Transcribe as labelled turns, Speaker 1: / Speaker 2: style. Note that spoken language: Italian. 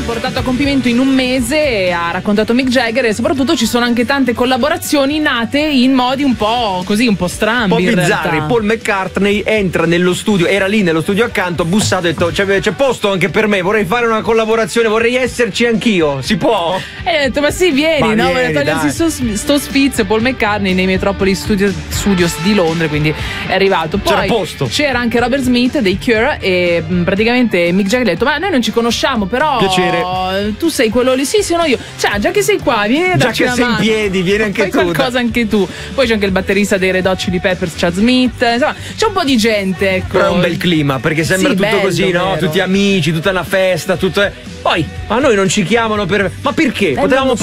Speaker 1: portato a compimento in un mese, ha raccontato Mick Jagger, e soprattutto ci sono anche tante collaborazioni nate in modi un po' così, un po' strambi,
Speaker 2: un po' bizzarri. Paul McCartney entra nello studio, era lì nello studio accanto, ha bussato e ha detto c'è posto anche per me, vorrei fare una collaborazione, vorrei esserci anch'io, si può?
Speaker 1: E ha detto ma sì, vieni, no? Vuole togliersi sto sfizio. Paul McCartney nei Metropolis Studios di Londra, quindi è arrivato. Poi
Speaker 2: c'era posto.
Speaker 1: C'era anche Robert Smith dei Cure, e praticamente Mick Jagger ha detto ma noi non ci conosciamo, però
Speaker 2: piacere,
Speaker 1: tu sei quello lì. Sì, sono io. Cioè, già che sei qua, vieni a darci una mano.
Speaker 2: Già che sei in piedi, vieni anche
Speaker 1: fai
Speaker 2: tu.
Speaker 1: Fai qualcosa anche tu. Poi c'è anche il batterista dei Red Hot Chili Peppers, Chad Smith. Insomma, c'è un po' di gente, ecco.
Speaker 2: Però è un bel clima, perché sembra tutto
Speaker 1: bello,
Speaker 2: così, no?
Speaker 1: vero.
Speaker 2: Tutti amici, tutta una festa, tutto. Poi, ma noi non ci chiamano per. Ma perché? Potevamo